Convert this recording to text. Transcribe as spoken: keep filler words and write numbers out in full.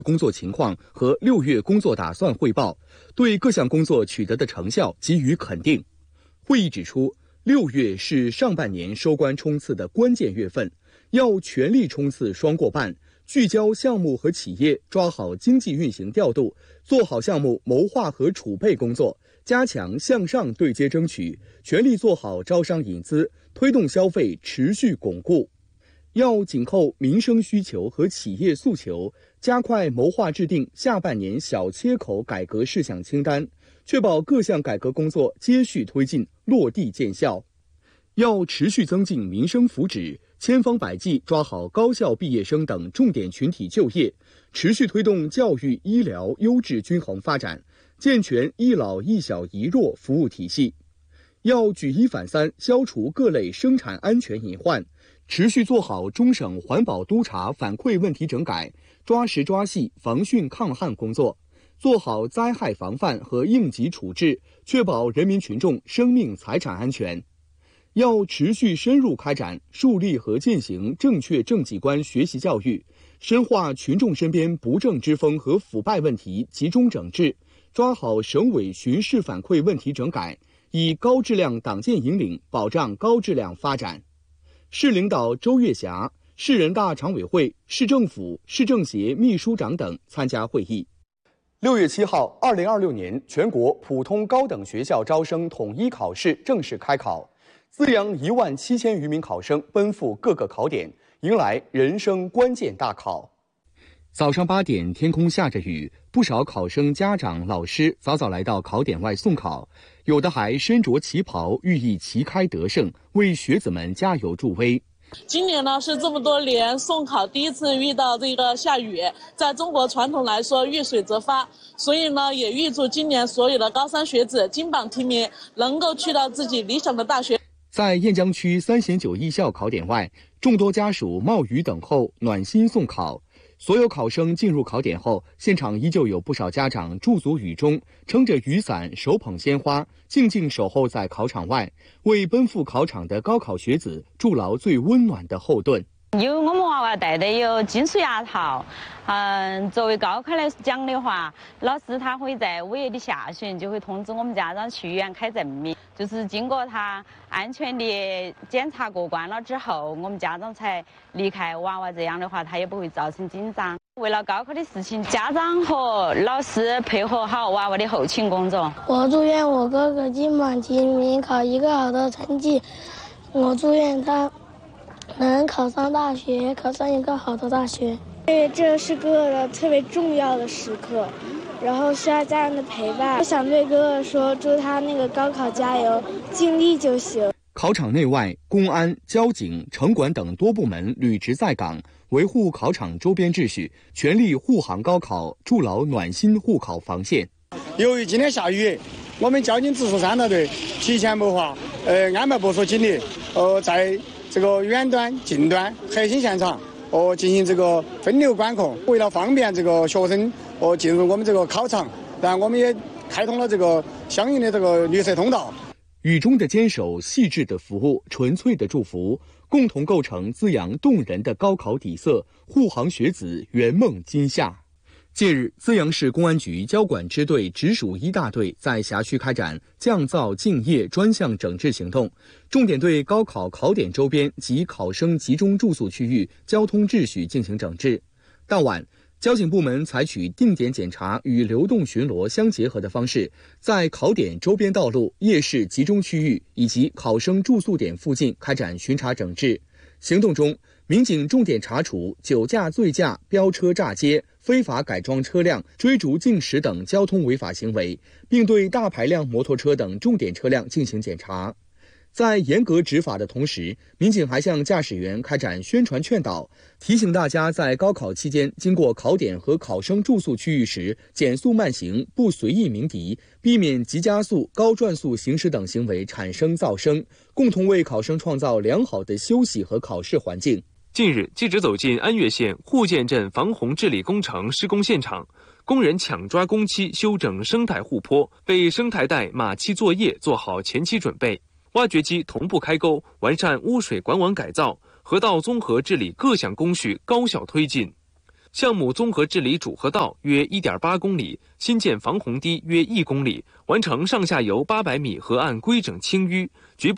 工作情况和六月工作打算汇报，对各项工作取得的成效给予肯定。会议指出，六月是上半年收官冲刺的关键月份，要全力冲刺双过半，聚焦项目和企业，抓好经济运行调度，做好项目谋划和储备工作，加强向上对接争取，全力做好招商引资，推动消费持续巩固。要紧扣民生需求和企业诉求，加快谋划制定下半年小切口改革事项清单，确保各项改革工作接续推进，落地见效。要持续增进民生福祉，千方百计抓好高校毕业生等重点群体就业，持续推动教育医疗优质均衡发展，健全一老一小一弱服务体系。要举一反三，消除各类生产安全隐患，持续做好中省环保督查反馈问题整改，抓实抓细防汛抗旱工作，做好灾害防范和应急处置，确保人民群众生命财产安全。要持续深入开展树立和践行正确政绩观学习教育，深化群众身边不正之风和腐败问题集中整治，抓好省委巡视反馈问题整改，以高质量党建引领，保障高质量发展。市领导周月霞、市人大常委会、市政府、市政协秘书长等参加会议。六月七号，二零二六年全国普通高等学校招生统一考试正式开考，资阳一万七千余名考生奔赴各个考点，迎来人生关键大考。早上八点，天空下着雨，不少考生、家长、老师早早来到考点外送考，有的还身着旗袍，寓意旗开得胜，为学子们加油助威。 今年呢是这么多年送考第一次遇到这个下雨，在中国传统来说遇水则发，所以呢也预祝今年所有的高三学子金榜题名，能够去到自己理想的大学。 在雁江区三贤九艺校考点外，众多家属冒雨等候，暖心送考。所有考生进入考点后，现场依旧有不少家长驻足雨中，撑着雨伞，手捧鲜花，静静守候在考场外，为奔赴考场的高考学子筑牢最温暖的后盾。 有我们娃娃戴的有金属牙套，嗯，作为高考来讲的话，老师他会在五月的下旬就会通知我们家长去医院开证明，就是经过他安全的检查过关了之后，我们家长才离开娃娃，这样的话他也不会造成紧张。为了高考的事情，家长和老师配合好娃娃的后勤工作。 我祝愿我哥哥金榜题名，考一个好的成绩。我祝愿他能考上大学，考上一个好的大学。 因为这是哥哥的特别重要的时刻，然后需要家人的陪伴。我想对哥哥说，祝他那个高考加油，尽力就行。 考场内外，公安、交警、城管等多部门履职在岗，维护考场周边秩序，全力护航高考，筑牢暖心护考防线。 由于今天下雨，我们交警直属三大队提前谋划，呃，安排部署警力，呃，在这个远端、近端、核心现场，哦，进行这个分流管控。为了方便这个学生哦进入我们这个考场，然后我们也开通了这个相应的这个绿色通道。 雨中的坚守，细致的服务，纯粹的祝福，共同构成滋养动人的高考底色，护航学子圆梦今夏。近日，资阳市公安局交管支队直属一大队在辖区开展降噪静夜专项整治行动，重点对高考考点周边及考生集中住宿区域交通秩序进行整治。当晚，交警部门采取定点检查与流动巡逻相结合的方式，在考点周边道路、夜市集中区域以及考生住宿点附近开展巡查整治。行动中，民警重点查处酒驾、醉驾、飙车炸街、非法改装车辆、追逐竞驶等交通违法行为，并对大排量摩托车等重点车辆进行检查。在严格执法的同时，民警还向驾驶员开展宣传劝导，提醒大家在高考期间经过考点和考生住宿区域时减速慢行，不随意鸣笛，避免急加速、高转速行驶等行为产生噪声，共同为考生创造良好的休息和考试环境。 近日，记者走进安岳县户建镇防洪治理工程施工现场，工人抢抓工期修整生态护坡，为生态带码期作业做好前期准备。挖掘机同步开沟，完善污水管网改造，河道综合治理各项工序高效推进。 项目综合治理主河道约 一点八公里，新建防洪堤约一公里，完成上下游八百米河岸规整清淤，局部